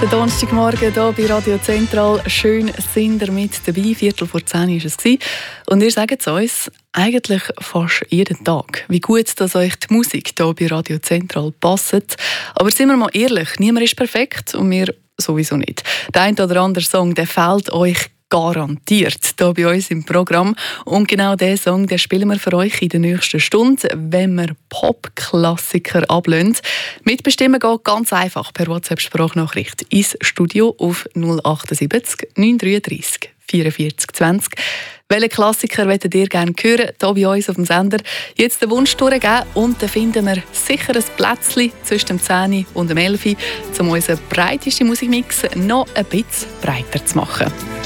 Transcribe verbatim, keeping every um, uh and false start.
Der Donnerstagmorgen hier bei Radio Zentral. Schön sind ihr mit dabei. Viertel vor zehn war es. Und ihr sagt es uns eigentlich fast jeden Tag, wie gut dass euch die Musik hier bei Radio Zentral passt. Aber sind wir mal ehrlich, niemand ist perfekt und wir sowieso nicht. Der ein oder andere Song der fehlt euch garantiert hier bei uns im Programm. Und genau diesen Song den spielen wir für euch in der nächsten Stunde, wenn wir Pop-Klassiker ablehnen. Mitbestimmen geht ganz einfach per WhatsApp-Sprachnachricht ins Studio auf null achtundsiebzig neun dreiunddreißig vierundvierzig zwanzig. Welchen Klassiker wollt ihr gerne hören, hier bei uns auf dem Sender? Jetzt den Wunsch durchgeben und dann finden wir sicher ein Plätzchen zwischen dem zehn und dem elf, um unseren breitesten Musikmix noch ein bisschen breiter zu machen.